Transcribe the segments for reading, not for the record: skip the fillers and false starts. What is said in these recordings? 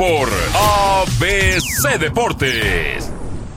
por ABC Deportes.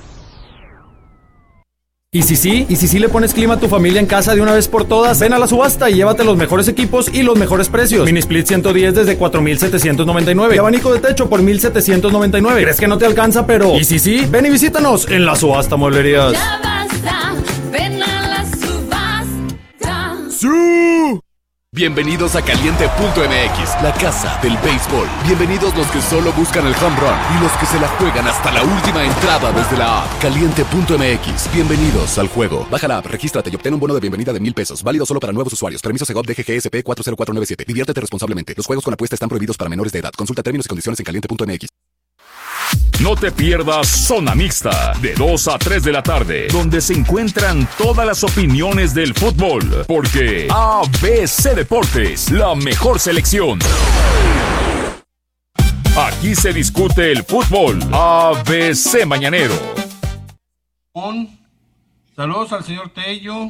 ¿Y si sí le pones clima a tu familia en casa de una vez por todas? Ven a la subasta y llévate los mejores equipos y los mejores precios. Mini Split 110 desde 4,799 y abanico de techo por 1,799. ¿Crees que no te alcanza? Pero ¿y si sí? Ven y visítanos en la subasta Mueblerías. Ya basta, ven a la subasta. ¡Sí! Bienvenidos a Caliente.mx, la casa del béisbol. Bienvenidos los que solo buscan el home run y los que se la juegan hasta la última entrada desde la app. Caliente.mx, bienvenidos al juego. Baja la app, regístrate y obtén un bono de bienvenida de $1,000. Válido solo para nuevos usuarios. Permiso Segov DGGSP 40497. Diviértete responsablemente. Los juegos con apuesta están prohibidos para menores de edad. Consulta términos y condiciones en Caliente.mx. No te pierdas Zona Mixta, de 2 a 3 de la tarde, donde se encuentran todas las opiniones del fútbol, porque ABC Deportes, la mejor selección. Aquí se discute el fútbol. ABC Mañanero. Saludos al señor Tello.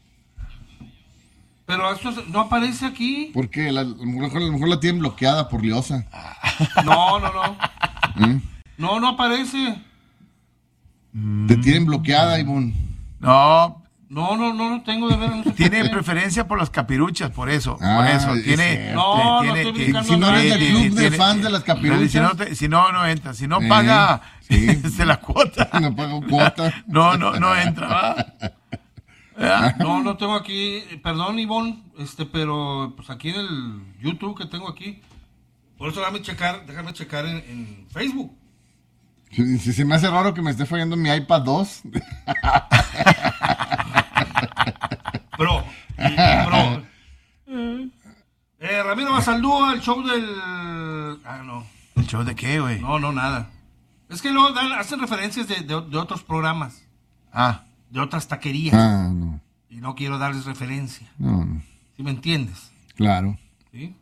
Pero eso no aparece aquí. ¿Por qué? A lo mejor la tienen bloqueada por liosa. No. No aparece. Te tienen bloqueada, Ivonne. No tengo de ver. No tiene preferencia por las capiruchas, por eso. Tiene. No estoy si no eres del club de fans de las capiruchas. Si no entra. Si no paga la cuota. No paga cuota. No entra. No tengo aquí. Perdón, Ivonne, pero pues aquí en el YouTube que tengo aquí. Por eso déjame checar en Facebook. Si se me hace raro que me esté fallando mi iPad 2. Bro. Ramiro Basaldúa, al show del... no. ¿El show de qué, güey? No, nada. Es que luego hacen referencias de otros programas. De otras taquerías. No. Y no quiero darles referencia. No. ¿Sí me entiendes? Claro. ¿Sí?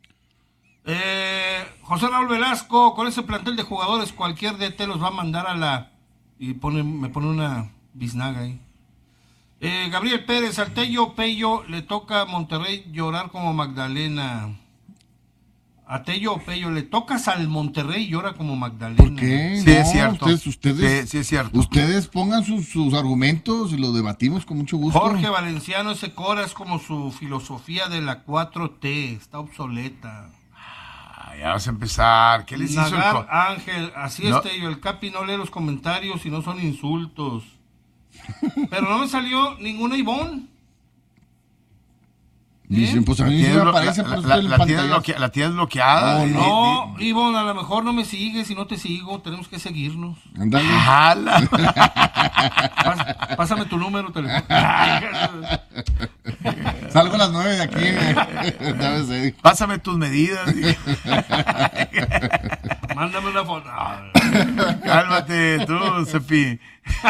José Raúl Velasco, con ese plantel de jugadores, cualquier DT los va a mandar a la... Y me pone una biznaga ahí. Gabriel Pérez, al Tello Pello le toca a Monterrey llorar como Magdalena. A Tello Pello le tocas al Monterrey y llora como Magdalena. ¿Por qué? Sí, es cierto. Ustedes, sí, es cierto. Ustedes pongan sus argumentos y lo debatimos con mucho gusto. Jorge Valenciano, ese Cora es como su filosofía de la 4T, está obsoleta. Ya vas a empezar. ¿Qué les hizo el Ángel, así no. El Capi no lee los comentarios y no son insultos. Pero no me salió ninguna Ivonne. Dicen, pues a mí me aparece la tienes bloqueada. No, Ivonne, a lo mejor no me sigues y no te sigo. Tenemos que seguirnos. Ándale. Pásame tu número teléfono. Salgo a las 9 de aquí. Pásame tus medidas. Mándame una foto. Cálmate tú, Cepi.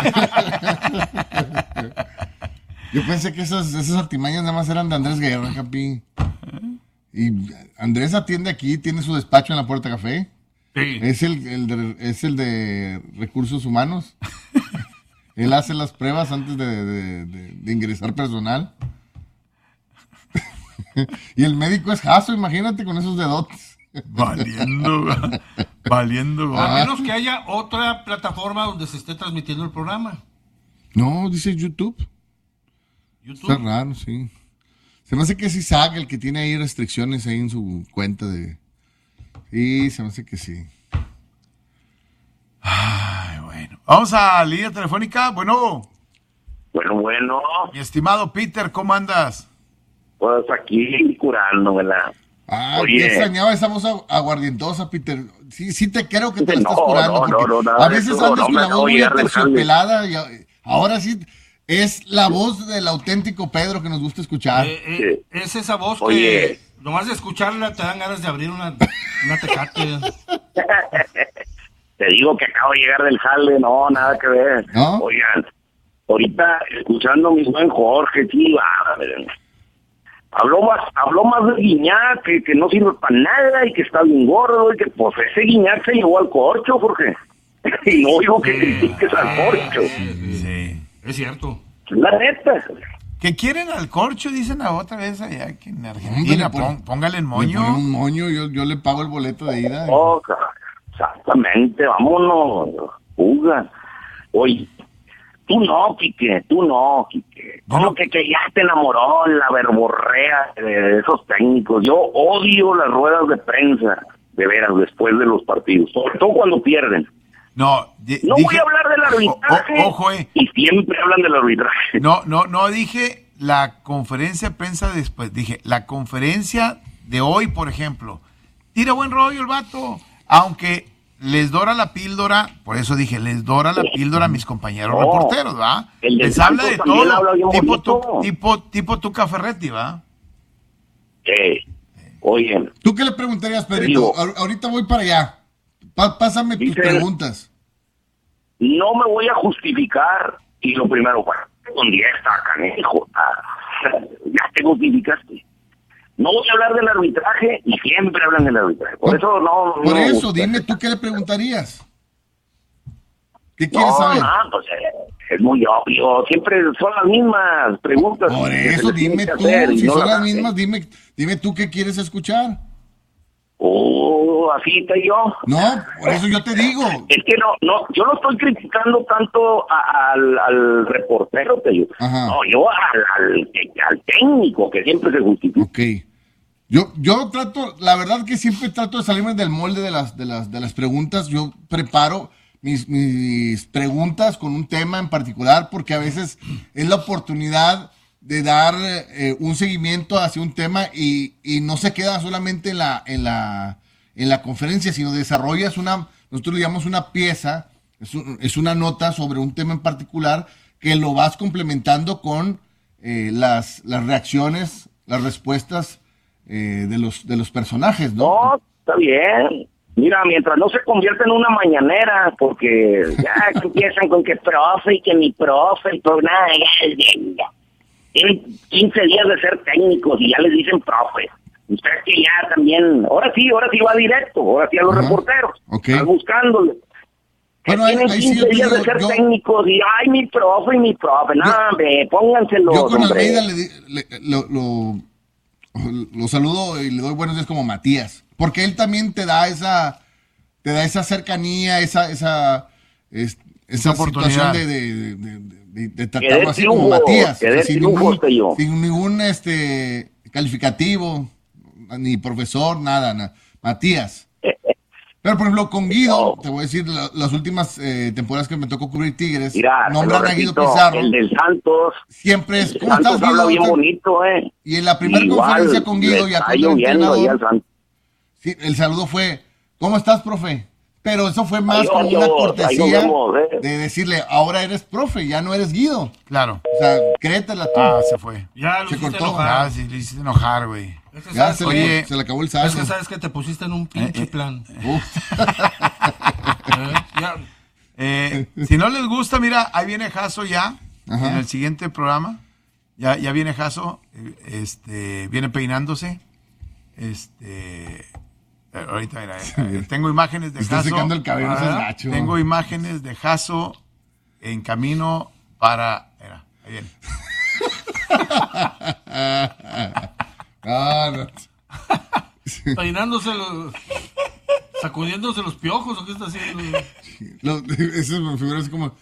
Yo pensé que esas artimañas nada más eran de Andrés Guerra, Capi. Y Andrés atiende aquí, tiene su despacho en la Puerta Café. Sí. Es el de recursos humanos. Él hace las pruebas antes de ingresar personal. Y el médico es Jaso, imagínate con esos dedotes. Valiendo. A menos que haya otra plataforma donde se esté transmitiendo el programa. No, dice YouTube. Está raro, sí. Se me hace que sí saca el que tiene ahí restricciones ahí en su cuenta de... Sí, se me hace que sí. Ay, bueno. Vamos a la línea telefónica. Bueno. Mi estimado Peter, ¿cómo andas? Pues aquí curando, ¿verdad? Oye, extrañaba esa voz aguardientosa, Peter. Sí te creo que te la estás curando. No, a veces andas con la voz muy aterciopelada y ahora sí es la voz del auténtico Pedro que nos gusta escuchar. Es esa voz que nomás de escucharla te dan ganas de abrir una Tecate. Te digo que acabo de llegar del jale, no, nada que ver. ¿No? Oigan, ahorita escuchando a mi buen Jorge, sí, habló más de Guiñac, que no sirve para nada y que está bien gordo y que pues ese Guiñac se llevó al corcho, Jorge. Y no digo que critiques al corcho. Sí, es cierto. La neta. Que quieren al corcho, dicen a otra vez allá que en Argentina. Póngale en moño. Le ponen un moño, yo le pago el boleto de ida. Exactamente, vámonos, juga. Oye, tú no, Quique. ¿Cómo que ya te enamoró la verborrea de esos técnicos? Yo odio las ruedas de prensa, de veras, después de los partidos, sobre todo cuando pierden. No voy a hablar del arbitraje. Ojo, Y siempre hablan del arbitraje. No dije la conferencia de prensa después, dije la conferencia de hoy, por ejemplo. Tira buen rollo el vato, aunque les dora la píldora, por eso dije, les dora la píldora a mis compañeros reporteros, ¿va? Les habla de todo, tipo Tuca Ferretti, ¿va? Oye. ¿Tú qué le preguntarías, Pedrito? Ahorita voy para allá. Pásame tus preguntas. No me voy a justificar, y lo primero, con 10 canejo. Ya te justificaste. No voy a hablar del arbitraje y siempre hablan del arbitraje. Por eso no. Por eso, dime tú qué le preguntarías. ¿Qué quieres saber? Pues es muy obvio. Siempre son las mismas preguntas. Por eso, dime tú. Si son las mismas, dime tú qué quieres escuchar. Así estoy yo. No, por eso yo te digo. Es que yo no estoy criticando tanto al reportero, te digo. Ajá. No, yo al técnico que siempre se justifica. Ok. Yo trato, la verdad que siempre trato de salirme del molde de las preguntas. Yo preparo mis preguntas con un tema en particular porque a veces es la oportunidad de dar un seguimiento hacia un tema y no se queda solamente en la conferencia, sino desarrollas nosotros le llamamos una pieza, es una nota sobre un tema en particular que lo vas complementando con las reacciones, las respuestas de los personajes, ¿no? No, está bien. Mira, mientras no se convierta en una mañanera, porque ya empiezan con que profe y que mi profe y todo, nada, ya. Tienen 15 días de ser técnicos y ya les dicen profe. Ustedes que ya también, ahora sí va directo, ahora sí a los reporteros, están buscándole. Bueno, tienen 15 días de ser técnicos y ay, mi profe, nada, pónganselo. Yo con Almeida lo saludo y le doy buenos días como Matías, porque él también te da esa cercanía, esa situación de tratarlo así como Matías, sin ningún calificativo, ni profesor, nada. Matías. Pero, por ejemplo, con Guido, te voy a decir, las últimas temporadas que me tocó cubrir Tigres, nombran a Guido Pizarro. El del Santos. Siempre es, ¿cómo estás, Guido? Bien bonito, Y en la primera conferencia con Guido, ya cuando el entrenador, sí, el saludo fue, ¿cómo estás, profe? Pero eso fue más como una cortesía de decirle, ahora eres profe, ya no eres Guido. Claro. O sea, créetela tú. Se fue. Ya lo se hiciste cortó. enojar. Sí, le hiciste enojar, güey. Ya se le acabó el saldo. Es que sabes que te pusiste en un pinche plan. Si no les gusta, mira, ahí viene Jaso ya. Ajá. En el siguiente programa. Ya viene Jaso. Viene peinándose. Ahorita, mira, tengo imágenes de Jaso. Está secando el cabello, ese gacho. Tengo imágenes de Jaso en camino para. Mira, ahí viene. Peinándose sacudiéndose los piojos, ¿o qué está haciendo? Eso me figura así como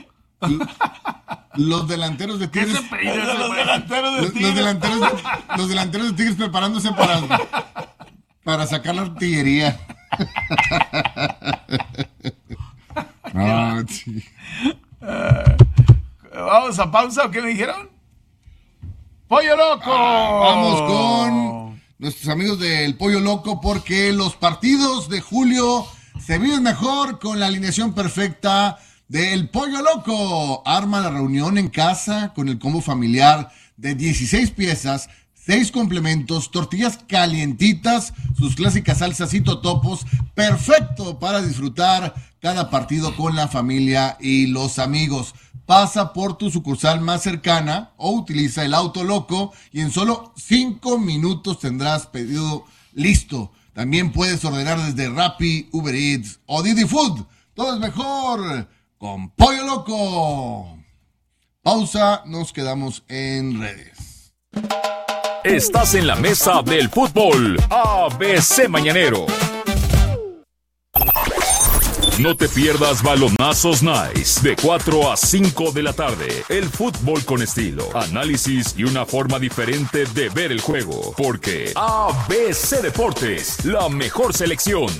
los delanteros de Tigres. ¿Qué se peina? Los delanteros de Tigres preparándose para sacar la artillería. Sí. Vamos a pausa, ¿o qué me dijeron? ¡Pollo Loco! Vamos con nuestros amigos del Pollo Loco porque los partidos de julio se viven mejor con la alineación perfecta del Pollo Loco. Arma la reunión en casa con el combo familiar de 16 piezas, 6 complementos, tortillas calientitas, sus clásicas salsas y totopos, perfecto para disfrutar cada partido con la familia y los amigos. Pasa por tu sucursal más cercana o utiliza el Auto Loco y en solo 5 minutos tendrás pedido listo. También puedes ordenar desde Rappi, Uber Eats o Didi Food. Todo es mejor con Pollo Loco. Pausa, nos quedamos en redes. Estás en la mesa del fútbol ABC Mañanero. No te pierdas Balonazos Nice de 4 a 5 de la tarde. El fútbol con estilo, análisis y una forma diferente de ver el juego. Porque ABC Deportes, la mejor selección.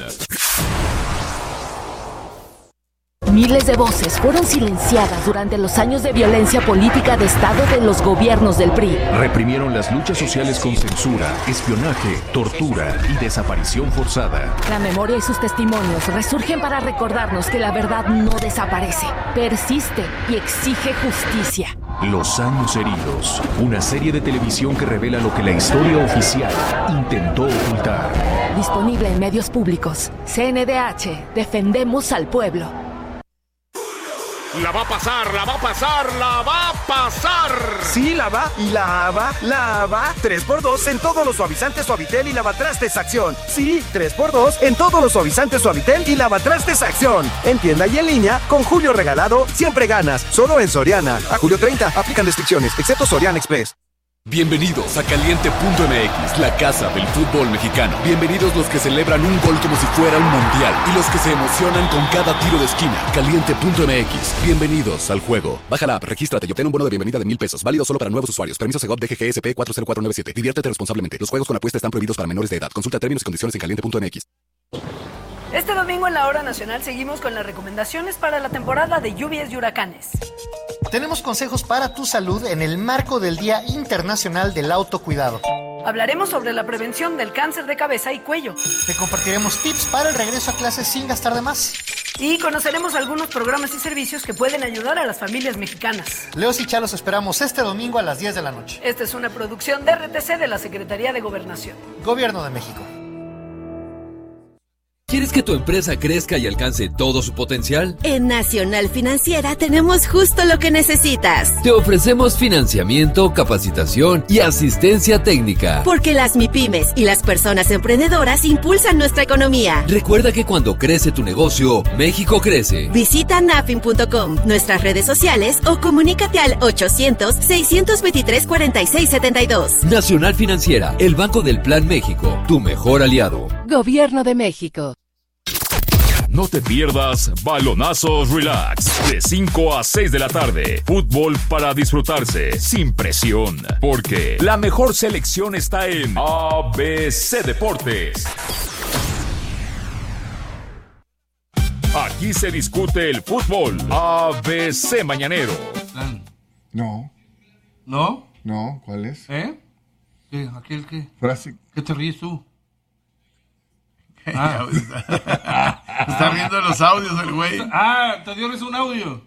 Miles de voces fueron silenciadas durante los años de violencia política de Estado de los gobiernos del PRI. Reprimieron las luchas sociales con censura, espionaje, tortura y desaparición forzada. La memoria y sus testimonios resurgen para recordarnos que la verdad no desaparece, persiste y exige justicia. Los años heridos, una serie de televisión que revela lo que la historia oficial intentó ocultar. Disponible en medios públicos. CNDH, defendemos al pueblo. La va a pasar, la va a pasar, la va a pasar. Sí, la va, y la va. 3x2 en todos los suavizantes Suavitel y lavatrastes Acción. Sí, 3x2 en todos los suavizantes Suavitel y lavatrastes Acción. En tienda y en línea, con Julio regalado, siempre ganas. Solo en Soriana. A julio 30, aplican restricciones, excepto Soriana Express. Bienvenidos a Caliente.mx, la casa del fútbol mexicano. Bienvenidos los que celebran un gol como si fuera un mundial y los que se emocionan con cada tiro de esquina. Caliente.mx, bienvenidos al juego. Baja la app, regístrate y obtén un bono de bienvenida de $1,000. Válido solo para nuevos usuarios. Permiso Segov DGGSP 40497. Diviértete responsablemente. Los juegos con apuesta están prohibidos para menores de edad. Consulta términos y condiciones en Caliente.mx. Este domingo en la Hora Nacional seguimos con las recomendaciones para la temporada de lluvias y huracanes. Tenemos consejos para tu salud en el marco del Día Internacional del Autocuidado. Hablaremos sobre la prevención del cáncer de cabeza y cuello. Te compartiremos tips para el regreso a clases sin gastar de más. Y conoceremos algunos programas y servicios que pueden ayudar a las familias mexicanas. Leos y Chalos esperamos este domingo a las 10 de la noche. Esta es una producción de RTC de la Secretaría de Gobernación. Gobierno de México. ¿Quieres que tu empresa crezca y alcance todo su potencial? En Nacional Financiera tenemos justo lo que necesitas. Te ofrecemos financiamiento, capacitación y asistencia técnica. Porque las MIPYMES y las personas emprendedoras impulsan nuestra economía. Recuerda que cuando crece tu negocio, México crece. Visita nafin.com, nuestras redes sociales o comunícate al 800-623-4672. Nacional Financiera, el Banco del Plan México, tu mejor aliado. Gobierno de México. No te pierdas Balonazos Relax de 5 a 6 de la tarde. Fútbol para disfrutarse sin presión. Porque la mejor selección está en ABC Deportes. Aquí se discute el fútbol. ABC Mañanero. No. ¿No? No, ¿cuál es? ¿Qué? ¿Aquel qué? Frase. ¿Qué te ríes tú? Está viendo los audios el güey. Te dio un audio.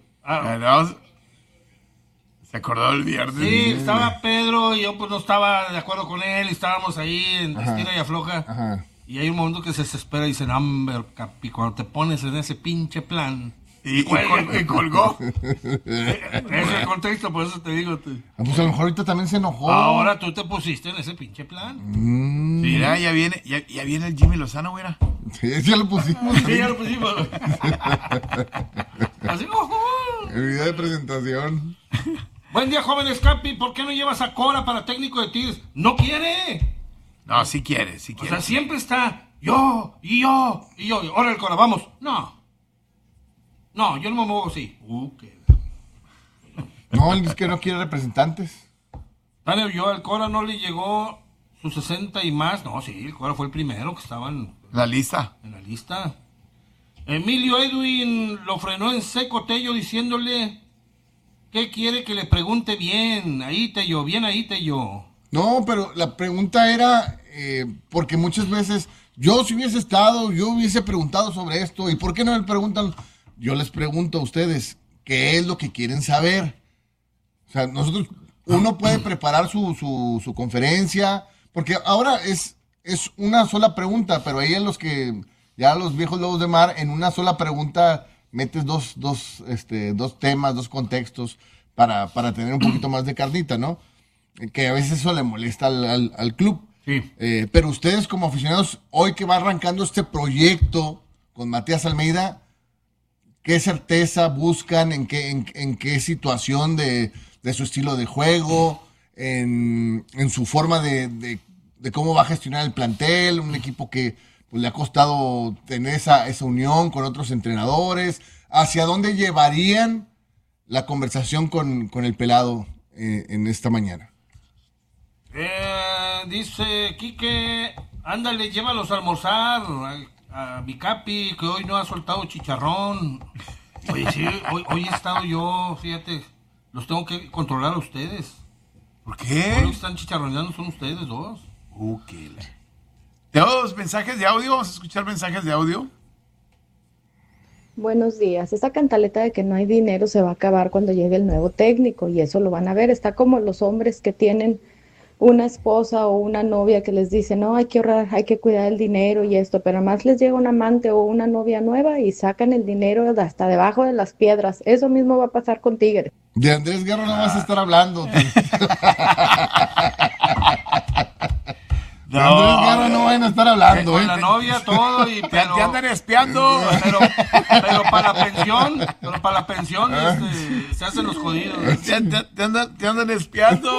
Se acordó el viernes. Sí, estaba Pedro y yo pues no estaba de acuerdo con él y estábamos ahí en estira y afloja. Ajá. Y hay un momento que se desespera y dice, Amber, Capi, cuando te pones en ese pinche plan. Y colgó. Ese es el contexto, por eso te digo. Pues a lo mejor ahorita también se enojó. Ahora tú te pusiste en ese pinche plan. Mira, ya viene el Jimmy Lozano, güey. Sí, ya lo pusimos. Sí, ya lo pusimos. Así, el video de presentación. Buen día, jóvenes. Capi, ¿por qué no llevas a Cora para técnico de Tigres? ¡No quiere! No, sí quiere. O sea, siempre está yo. Ahora el Cora, vamos. No, yo no me muevo así. No, él dice que no quiere representantes. Daniel, al Cora no le llegó sus 60 y más. No, sí, el Cora fue el primero que estaba en la lista. Emilio Edwin lo frenó en seco Tello diciéndole que quiere que le pregunte bien. Ahí Tello. No, pero la pregunta era, porque muchas veces, yo si hubiese estado, yo hubiese preguntado sobre esto. ¿Y por qué no me preguntan? Yo les pregunto a ustedes, ¿qué es lo que quieren saber? O sea, uno puede preparar su conferencia, porque ahora es una sola pregunta, pero ahí en los viejos lobos de mar, en una sola pregunta metes dos temas, dos contextos para tener un poquito más de carnita, ¿no? Que a veces eso le molesta al club. Sí. Pero ustedes como aficionados, hoy que va arrancando este proyecto con Matías Almeida, ¿qué certeza buscan? ¿En qué situación de su estilo de juego? ¿En su forma de cómo va a gestionar el plantel? Un equipo que pues le ha costado tener esa unión con otros entrenadores. ¿Hacia dónde llevarían la conversación con el pelado en esta mañana? Dice Quique, ándale, llévalos a almorzar a mi Capi, que hoy no ha soltado chicharrón. Oye, sí, hoy he estado yo, fíjate, los tengo que controlar a ustedes. ¿Por qué? Hoy los que están chicharroneando son ustedes dos. ¿Tenemos mensajes de audio? ¿Vamos a escuchar mensajes de audio? Buenos días. Esa cantaleta de que no hay dinero se va a acabar cuando llegue el nuevo técnico y eso lo van a ver. Está como los hombres que tienen una esposa o una novia que les dice, no, hay que ahorrar, hay que cuidar el dinero y esto, pero además les llega un amante o una novia nueva y sacan el dinero hasta debajo de las piedras. Eso mismo va a pasar con Tigres. De Andrés Guerra no vas a estar hablando. No, Andrés Guerra no van a estar hablando. Con la novia todo y te andan espiando. Pero para la pensión, se hacen los jodidos. Te andan espiando.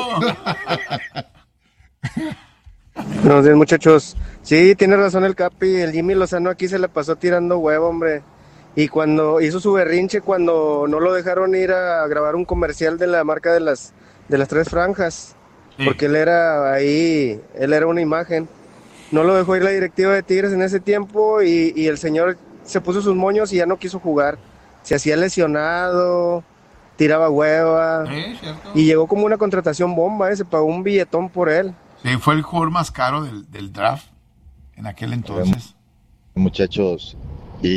Buenos días, muchachos. Sí, tiene razón el Capi. El Jimmy Lozano aquí se le pasó tirando huevo, hombre. Y cuando hizo su berrinche, cuando no lo dejaron ir a grabar un comercial de la marca de las 3 franjas. Sí. Porque él era una imagen. No lo dejó ir la directiva de Tigres en ese tiempo y el señor se puso sus moños y ya no quiso jugar. Se hacía lesionado, tiraba hueva. Y llegó como una contratación bomba, se pagó un billetón por él. Sí, fue el jugador más caro del draft en aquel entonces. Muchachos,